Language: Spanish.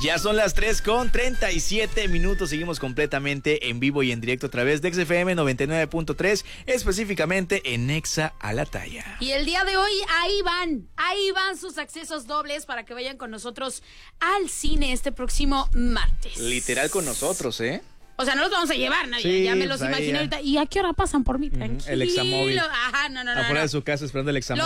Ya son las 3:37. Seguimos completamente en vivo y en directo a través de XFM 99.3, específicamente en Exa a la Talla. Y el día de hoy, ahí van sus accesos dobles para que vayan con nosotros al cine este próximo martes. Literal con nosotros, ¿eh? O sea, no los vamos a llevar, nadie. Sí, ya me los pues imaginé ya. ahorita. ¿Y a qué hora pasan por mí? Tranquilo. El examóvil. Ajá, no. Afuera de su casa esperando el examen.